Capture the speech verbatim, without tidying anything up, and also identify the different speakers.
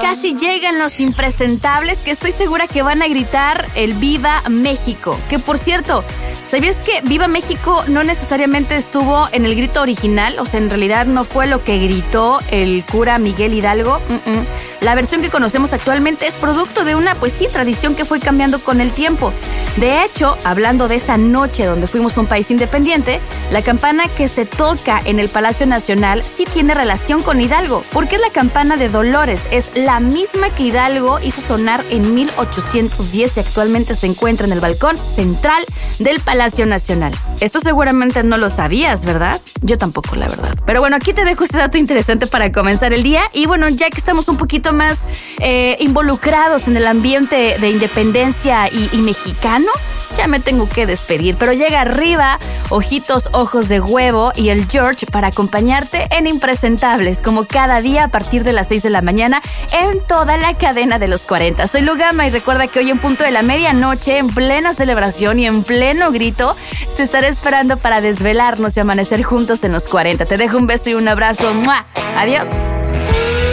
Speaker 1: casi llegan los impresentables que estoy segura que van a gritar el Viva México. Que por cierto, ¿sabías que Viva México no necesariamente estuvo en el grito original? O sea, en realidad no fue lo que gritó el cura Miguel Hidalgo. Mm-mm. La versión que conocemos actualmente es producto de una, pues sí, tradición que fue cambiando con el tiempo. De hecho, hablando de esa noche donde fuimos un país independiente, la campana que se toca en el Palacio Nacional sí tiene relación con Hidalgo, porque es la campana de Dolores. Es la misma que Hidalgo hizo sonar en mil ochocientos diez y actualmente se encuentra en el balcón central del Palacio Nacional. Esto seguramente no lo sabías, ¿verdad? Yo tampoco, la verdad. Pero bueno, aquí te dejo este dato interesante para comenzar el día. Y bueno, ya que estamos un poquito más eh, involucrados en el ambiente de independencia y, y mexicano, ya me tengo que despedir. Pero llega arriba, Ojitos Ojos de Huevo y el George para acompañarte en Impresentables, como cada día a partir de las seis de la mañana en toda la cadena de los cuarenta. Soy Lugama y recuerda que hoy en punto de la medianoche, en plena celebración y en pleno grito, te estaré esperando para desvelarnos y amanecer juntos en los cuarenta. Te dejo un beso y un abrazo. ¡Mua! Adiós.